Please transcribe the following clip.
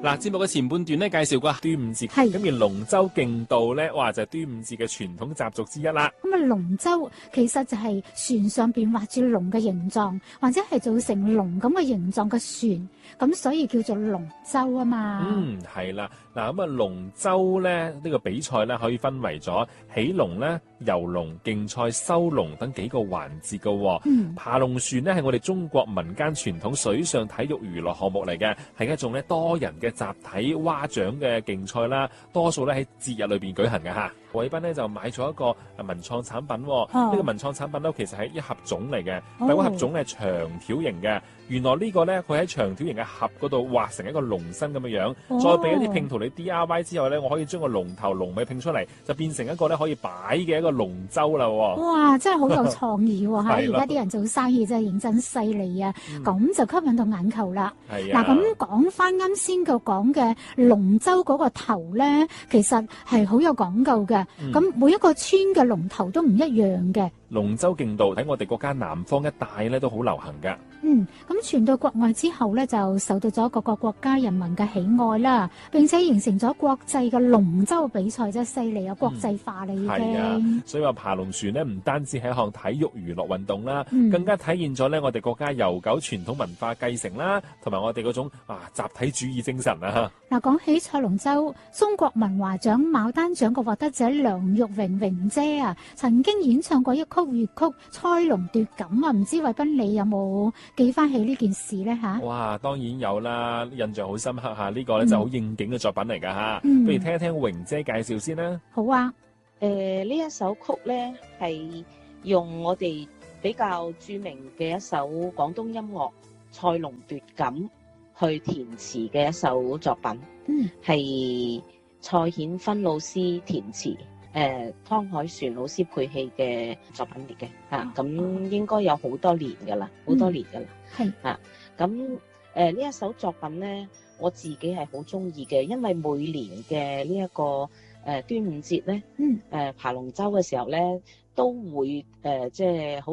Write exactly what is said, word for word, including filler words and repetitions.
嗱，節目嘅前半段咧介紹過端午節， 係咁而龍舟競渡咧，哇就係端午節嘅傳統習俗之一啦。 咁啊，龍舟其實就係船上邊畫住龍嘅形狀，或者係做成龍咁嘅形狀嘅船，咁所以叫做龍舟啊嘛。 嗯，係啦，嗱咁啊，龍舟咧呢個比賽咧可以分為咗起龍咧、遊龍、競賽、收龍等幾個環節噶。 嗯， 爬龍船咧係我哋中國民間傳統水上體育娛樂項目嚟嘅，係一種咧多人嘅集體划槳嘅競賽啦，多數咧喺節日裏邊舉行嘅嚇。偉斌咧就買咗一個文創產品，呢、 哦、 個文創產品咧其實係一盒粽嚟嘅， 哦、 但係嗰盒粽係長條形嘅。原來呢個咧佢喺長條形嘅盒嗰度畫成一個龍身咁嘅樣， 哦、 再俾一啲拼圖你 D I Y 之後咧，我可以將個龍頭龍尾拼出嚟，就變成一個咧可以擺嘅一個龍舟啦。 哇！真係好有創意喎嚇！而係家啲人做生意真係認真犀利啊！咁、嗯、就吸引到眼球啦。 係啊！ 嗱，咁講翻啱先個講嘅龍舟嗰個頭咧，其實係好有講究嘅。咁、嗯、每一個村嘅龍頭都唔一樣嘅。 龍舟競渡喺我哋國家南方一帶咧都好流行㗎。 嗯，咁傳到國外之後咧，就受到咗各個國家人民嘅喜愛啦，並且形成咗國際嘅龍舟比賽，真係犀利啊！國際化啦已經。係啊， 所以話爬龍船咧，唔單止係一項體育娛樂運動啦， 嗯、 更加體現咗咧我哋國家悠久傳統文化繼承啦，同埋我哋嗰種啊集體主義精神啊！ 嗱，講起賽龍舟，中國文華獎牡丹獎嘅獲得者梁玉榮榮姐啊，曾經演唱過一曲粵曲《賽龍奪錦》啊，唔知偉斌你有冇記翻起呢件事咧嚇？ 哇，當然有啦，印象好深刻嚇，呢、這個咧就好應景嘅作品嚟㗎嚇。 嗯、 不如聽一聽榮姐介紹先啦。 好啊， 誒、呃、呢一首曲咧係用我哋比較著名嘅一首廣東音樂《賽龍奪錦》去填詞嘅一首作品， 嗯， 係蔡顯芬老師填詞，誒、呃、湯海璇老師配器嘅作品嚟嘅，嚇咁、 哦、 應該有好多年㗎啦，好、嗯、多年㗎啦， 係嚇咁誒呢一首作品咧，我自己係好中意嘅，因為每年嘅呢一個誒、呃、端午節咧， 嗯， 誒、呃、爬龍舟嘅時候咧，都會誒即係好。